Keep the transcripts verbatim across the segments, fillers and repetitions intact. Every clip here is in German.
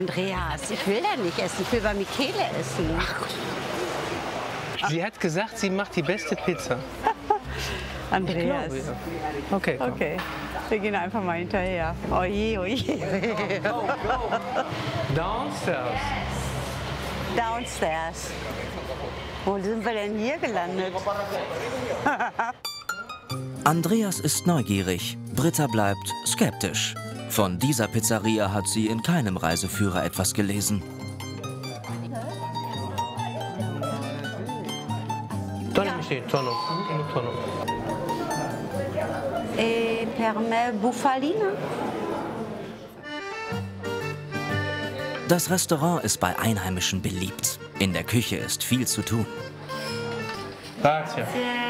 Andreas, ich will da nicht essen, ich will bei Michele essen. Ach Gott. Sie hat gesagt, sie macht die beste Pizza. Andreas. Ich glaube, ja. Okay, komm. Okay, wir gehen einfach mal hinterher. Oje, oje. Downstairs. Downstairs. Wo sind wir denn hier gelandet? Andreas ist neugierig, Britta bleibt skeptisch. Von dieser Pizzeria hat sie in keinem Reiseführer etwas gelesen. Tonno, tonno, tonno. E per me Bufalina. Das Restaurant ist bei Einheimischen beliebt. In der Küche ist viel zu tun. Grazie.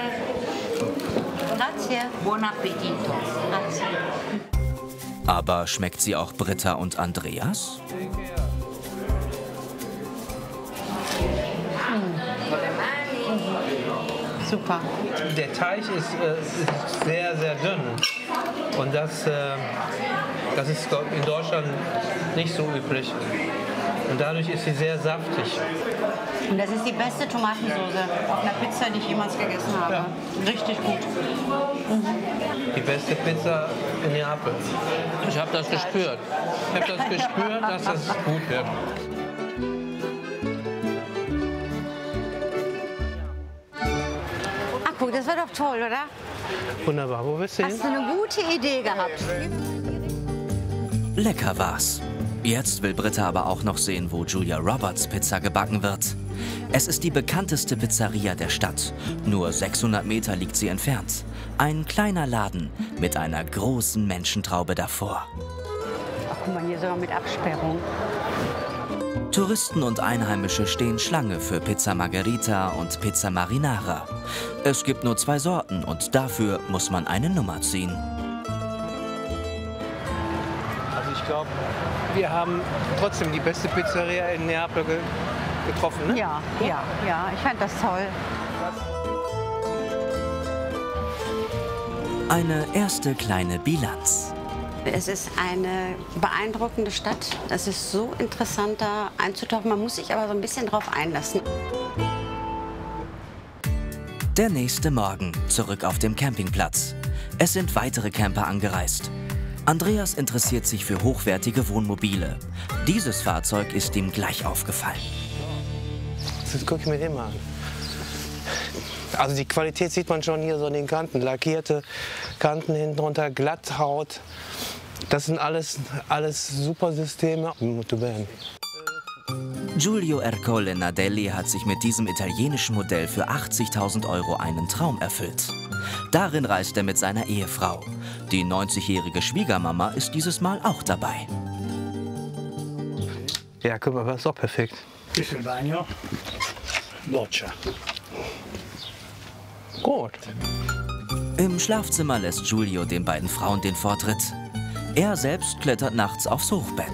Grazie. Buon appetito. Grazie. Aber schmeckt sie auch Britta und Andreas? Super. Der Teig ist, äh, ist sehr, sehr dünn. Und das, äh, das ist in Deutschland nicht so üblich. Und dadurch ist sie sehr saftig. Und das ist die beste Tomatensauce auf einer Pizza, die ich jemals gegessen habe. Ja. Richtig gut. Mhm. Die beste Pizza in Neapel. Ich habe das gespürt. Ich habe das gespürt, dass das gut wird. Ach guck, das war doch toll, oder? Wunderbar. Wo willst du hin? Hast du eine gute Idee gehabt? Lecker war's. Jetzt will Britta aber auch noch sehen, wo Julia Roberts Pizza gebacken wird. Es ist die bekannteste Pizzeria der Stadt. Nur sechshundert Meter liegt sie entfernt. Ein kleiner Laden mit einer großen Menschentraube davor. Ach, guck mal, hier sogar mit Absperrung. Touristen und Einheimische stehen Schlange für Pizza Margherita und Pizza Marinara. Es gibt nur zwei Sorten und dafür muss man eine Nummer ziehen. Also ich glaube, wir haben trotzdem die beste Pizzeria in Neapel ge getroffen, ne? Ja, ja, ja, ich fand das toll. Eine erste kleine Bilanz. Es ist eine beeindruckende Stadt. Es ist so interessant, da einzutauchen. Man muss sich aber so ein bisschen drauf einlassen. Der nächste Morgen, zurück auf dem Campingplatz. Es sind weitere Camper angereist. Andreas interessiert sich für hochwertige Wohnmobile. Dieses Fahrzeug ist ihm gleich aufgefallen. Das gucke ich mir den mal an. Also die Qualität sieht man schon hier so an den Kanten. Lackierte Kanten hinten drunter, Glatthaut. Das sind alles, alles super Systeme. Molto bene. Giulio Ercole Nardelli hat sich mit diesem italienischen Modell für achtzigtausend Euro einen Traum erfüllt. Darin reist er mit seiner Ehefrau. Die neunzigjährige Schwiegermama ist dieses Mal auch dabei. Ja, guck mal, das ist doch perfekt. Questo è il bagno, doccia. Gut. Im Schlafzimmer lässt Giulio den beiden Frauen den Vortritt. Er selbst klettert nachts aufs Hochbett.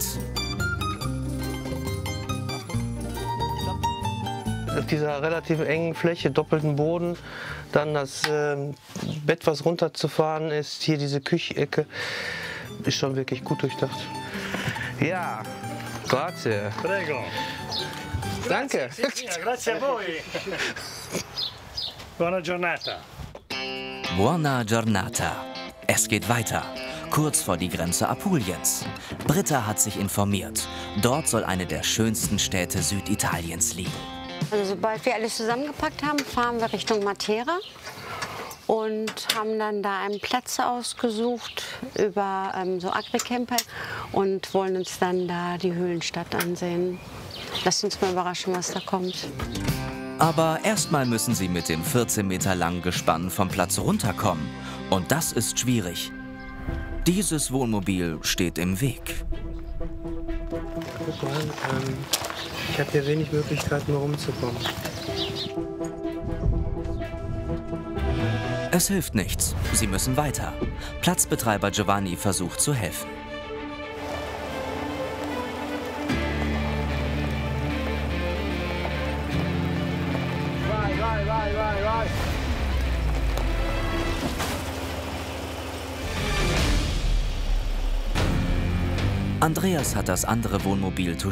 Auf dieser relativ engen Fläche, doppelten Boden, dann das äh, Bett, was runterzufahren ist, hier diese Küchenecke, ist schon wirklich gut durchdacht. Ja, grazie. Prego. Danke. Grazie, grazie a voi. Buona giornata. Buona giornata. Es geht weiter. Kurz vor die Grenze Apuliens. Britta hat sich informiert. Dort soll eine der schönsten Städte Süditaliens liegen. Also sobald wir alles zusammengepackt haben, fahren wir Richtung Matera und haben dann da einen Platz ausgesucht über ähm, so Agricamper und wollen uns dann da die Höhlenstadt ansehen. Lasst uns mal überraschen, was da kommt. Aber erstmal müssen sie mit dem vierzehn Meter langen Gespann vom Platz runterkommen. Und das ist schwierig. Dieses Wohnmobil steht im Weg. Guck mal, ähm, ich habe hier wenig Möglichkeiten, rumzukommen. Es hilft nichts. Sie müssen weiter. Platzbetreiber Giovanni versucht zu helfen. Vai, vai, vai, vai, vai. Andreas hat das andere Wohnmobil